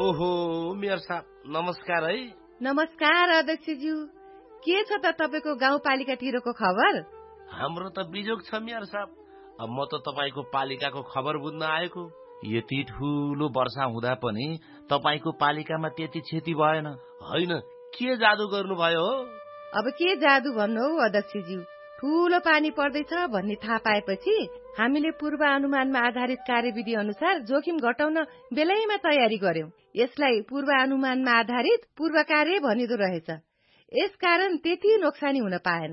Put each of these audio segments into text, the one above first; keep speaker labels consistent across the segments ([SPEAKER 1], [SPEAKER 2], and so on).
[SPEAKER 1] ओहो मेयर साहब, नमस्कार है।
[SPEAKER 2] नमस्कार अध्यक्षज्यू, के छ त तपाईको गाउँपालिकातिरको खबर?
[SPEAKER 1] हाम्रो त बिजोग छ मेयर साहब। अब म त तपाईको पालिकाको खबर बुझ्न आएको। यति ठूलो वर्षा हुँदा पनि तपाईको पालिकामा त्यति क्षति भएन। होइन, के जादु गर्नुभयो हो?
[SPEAKER 2] अब के जादु भन्नु हौ अध्यक्षज्यू, ठूलो पानी पर्दैछ भन्ने थाहा पाएपछि हामीले पूर्वानुमानमा आधारित कार्यविधि अनुसार जोखिम घटाउन बेलैमा तयारी गर्यौं। यसलाई पूर्वानुमानमा आधारित पूर्व कार्य भनिदो रहेछ। यसकारण त्यति नोक्सानी हुन पाएन।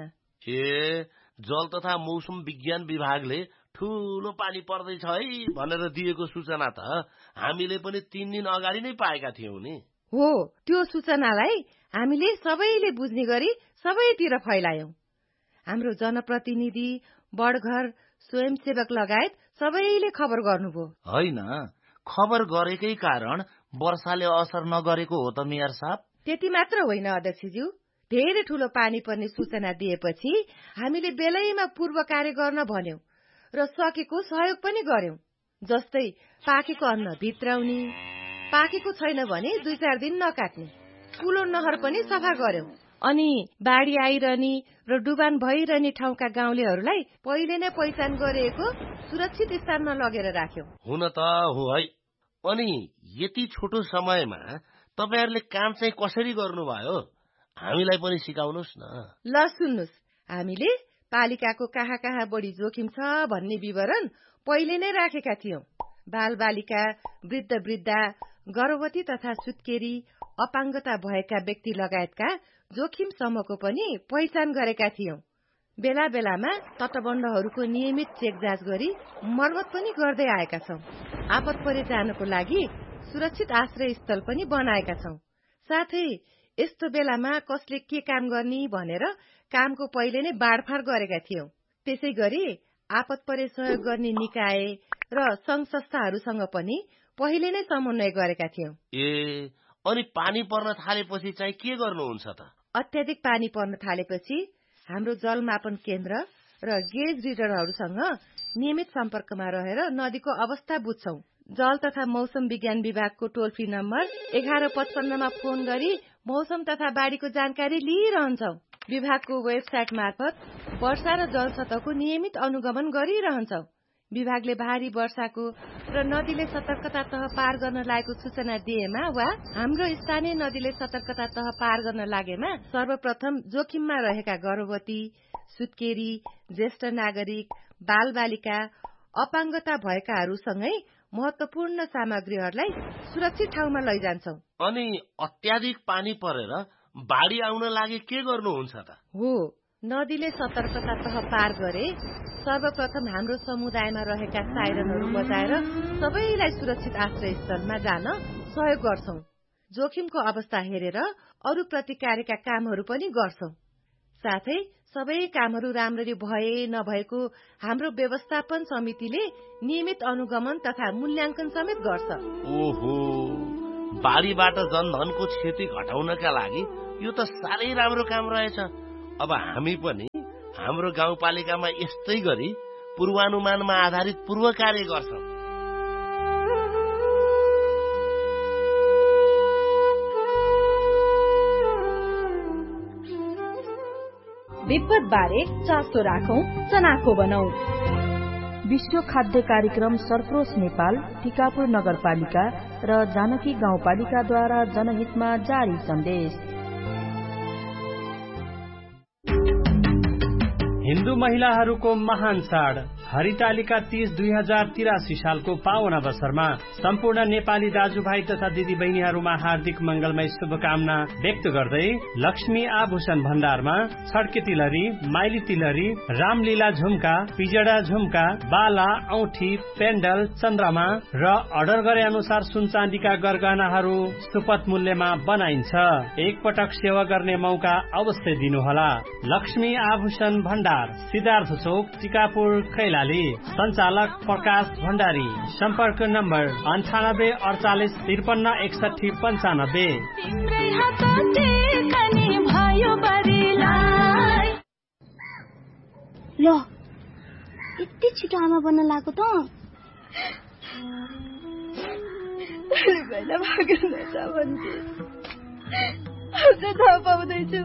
[SPEAKER 1] जल तथा मौसम विज्ञान विभागले ठूलो पानी पर्दैछ है भनेर दिएको सूचना त हामीले पनि 3 दिन अगाडि नै पाएका थियौं नि।
[SPEAKER 2] हो, त्यो सूचनालाई हामीले सबैले बुझ्ने गरी सबैतिर फैलायौं। हाम्रो जनप्रतिनिधि, बडघर, स्वयंसेवक लगायत सबैले खबर गर्नुभयो।
[SPEAKER 1] होइन, खबर गरेकै कारण वर्षाले असर नगरेको हो त मेयर साहब।
[SPEAKER 2] त्यति मात्र होइन अध्यक्षज्यू, धेरै ठूलो पानी पर्ने सूचना दिएपछि हामीले बेलैमा पूर्व कार्य गर्न भन्यौं र सकेको सहयोग पनि गर्यौं। जस्तै पाकेको अन्न भित्राउने, पाकेको छैन भने 2-4 दिन नकाट्ने, कुलो नहर पनि सफा गर्यौं। अनि बाढी आइरहने र डुबान भइरहने ठाउँका गाउँलेहरूलाई पहिले नै पहिचान गरिएको सुरक्षित स्थानमा लगेर राख्यौं।
[SPEAKER 1] हुन त हो है। अनि यति छोटो समयमा तपाईहरुले काम चाहिँ कसरी गर्नुभयो? हामीलाई पनि सिकाउनुस् न।
[SPEAKER 2] ल सुन्नुस्, हामीले पालिकाको कहाँ कहाँ बढी जोखिम छ भन्ने विवरण पहिले नै राखेका थियौं। बालबालिका, वृद्ध वृद्धा, गर्भवती तथा सुत्केरी, अपाङ्गता भएका व्यक्ति लगायतका जोखिम समूहको पनि पहिचान गरेका थियौं। बेला बेलामा तटबन्धहरूको नियमित चेक जाँच गरी मर्मत पनि गर्दै आएका छौं। आपत परे जानको लागि सुरक्षित आश्रय स्थल पनि बनाएका छौं। साथै यस्तो बेलामा कसले के काम गर्ने भनेर कामको पहिले नै बाँडफाँड गरेका थियौं। त्यसै गरी आपत परे सहयोग गर्ने निकाय र संघ संस्थाहरूसँग पनि पहिले नै समन्वय गरेका थियौं।
[SPEAKER 1] अनि पानी पर्न थालेपछि चाहिँ के गर्नुहुन्छ त?
[SPEAKER 2] अत्याधिक पानी पर्न थालेपछि हाम्रो जल मापन केन्द्र र गेज रिडरहरूसँग नियमित सम्पर्कमा रहेर नदीको अवस्था बुझ्छौं। जल तथा मौसम विज्ञान विभागको टोल फ्री नम्बर 1155 मा फोन गरी मौसम तथा बाढीको जानकारी लिइरहन्छौं। विभागको वेबसाइट मार्फत वर्षा र जल सतहको नियमित अनुगमन गरिरहन्छौं। विभागले भारी वर्षाको र नदीले सतर्कता तह पार गर्न लागेको सूचना दिएमा वा हाम्रो स्थानीय नदीले सतर्कता तह पार गर्न लागेमा सर्वप्रथम जोखिममा रहेका गर्भवती, सुत्केरी, ज्येष्ठ नागरिक, बालबालिका, अपाङ्गता भएकाहरूसँगै महत्वपूर्ण सामग्रीहरूलाई सुरक्षित ठाउँमा लैजान्छौं।
[SPEAKER 1] अनि अत्याधिक पानी परेर बाढी आउन लागे के गर्नुहुन्छ त?
[SPEAKER 2] हो, नदीले सतर्कता तह पार गरे सर्वप्रथम हाम्रो समुदायमा रहेका साइरनहरू बजाएर सबैलाई सुरक्षित आश्रय स्थलमा जान सहयोग गर्छौं। जोखिमको अवस्था हेरेर अरू प्रतिकारका कामहरू पनि गर्छौं। साथै सबै कामहरू राम्ररी भए नभएको हाम्रो व्यवस्थापन समितिले नियमित अनुगमन तथा मूल्याङ्कन समेत गर्छ।
[SPEAKER 1] ओहो, बाढीबाट जनधनको क्षति घटाउनका लागि यो त साह्रै राम्रो काम रहेछ। अब हामी पनि हाम्रो गाउँपालिकामा यस्तै गरी पूर्वानुमानमा आधारित पूर्व कार्य गर्छौं।
[SPEAKER 3] विपद बारे चासो राखौं, चनाखो बनाऊ। विश्व खाद्य कार्यक्रम सरप्रोस नेपाल, टिकापुर नगरपालिका र जानकी गाउँपालिकाद्वारा जनहितमा जारी सन्देश।
[SPEAKER 4] हिन्दू महिलाहरूको महान चाड हरितालिका 30 2083 सालको पावन अवसरमा सम्पूर्ण नेपाली दाजुभाइ तथा दिदी बहिनीहरूमा हार्दिक मंगलमय शुभकामना व्यक्त गर्दै लक्ष्मी आभूषण भण्डारमा छड्के तिलहरी, माइली तिलहरी, रामलीला झुम्का, पिजडा झुम्का, बाला, औठी, पेन्डल, चन्द्रमा र अर्डर गरे अनुसार सुन चाँदीका गरगहनाहरू सुपथ मूल्यमा बनाइन्छ। एक पटक सेवा गर्ने मौका अवश्य दिनुहोला। लक्ष्मी आभूषण भण्डार, सिद्धार्थ चौक, टिकापुर, कैलाली। संचालक प्रकाश भण्डारी। सम्पर्क नम्बर 98 48 53 61 95।
[SPEAKER 5] ल यति छिटो आमा बन्न लाग्यो त? पहिला भाग्नु छ भन्थे अझ थाहा पाउँदैछु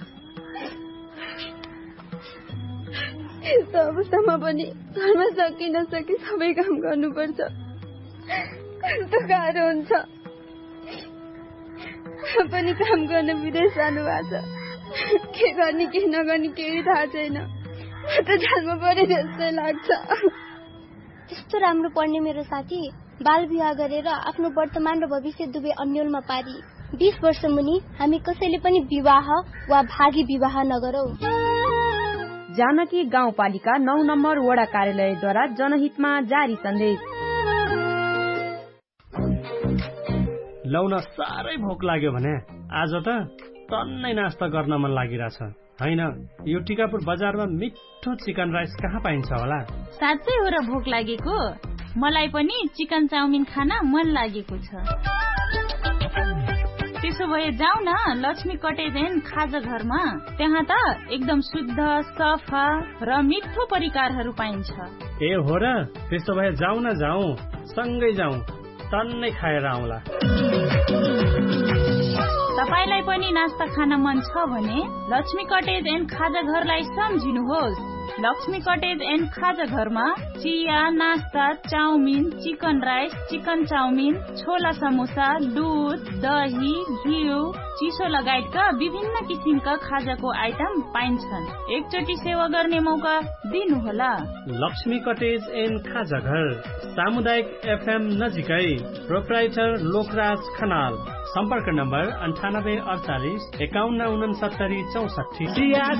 [SPEAKER 5] यस्तो अवस्थामा पनि घरमा सकि नसकि सबै काम गर्नुपर्छ कस्तो गाह्रो हुन्छ पनि काम गर्न विदेश जानु भएको छ के गर्ने के नगर्ने केही थाहा छैन त जान्नु पर्यो जस्तै लाग्छ
[SPEAKER 6] त्यस्तो राम्रो पढ्ने मेरो साथी बाल विवाह गरेर आफ्नो वर्तमान र भविष्य दुवै अन्यलमा पारी 20 वर्ष मुनि हामी कसैले पनि विवाह वा भागी विवाह नगरौं।
[SPEAKER 3] जानकी गाउँपालिका 9 नम्बर वडा कार्यालयद्वारा जनहितमा जारी सन्देश।
[SPEAKER 4] लौन साह्रै भोक लाग्यो भने आज त टन्नै नास्ता गर्न मन लागिरहेछ हैन। यो टिकापुर बजारमा मिठो चिकन राइस कहाँ पाइन्छ होला?
[SPEAKER 7] साँच्चै हो र भोक लागेको? मलाई पनि चिकन चाउमिन खान मन लागेको छ। त्यसो भए जाऊ न लक्ष्मी कटेज एन्ड खाजा घरमा। त्यहाँ त एकदम शुद्ध सफा र मिठो परिकारहरू पाइन्छ।
[SPEAKER 4] ए हो र? त्यसो भए जाऊ न जाऊ, सँगै जाऊ, टन्नै खाएर आउँला।
[SPEAKER 7] तपाईलाई पनि नास्ता खान मन छ भने लक्ष्मी कटेज एन्ड खाजा घरलाई सम्झिनुहोस्। लक्ष्मी कटेज एन्ड खाजा घरमा चिया, नास्ता, chowmein, chicken rice, chicken chowmein, छोला समोसा, दुध, दही, घिउ, चिसो लगायतका विभिन्न किसिमका खाजाको आइटम पाइन्छन्। एकचोटि सेवा गर्ने मौका दिनुहोला।
[SPEAKER 4] लक्ष्मी कटेज एन्ड खाजा घर, सामुदायिक एफएम नजिकै, प्रोप्राइटर लोकराज खनाल। सम्पर्क नम्बर 98 48 51 69 64।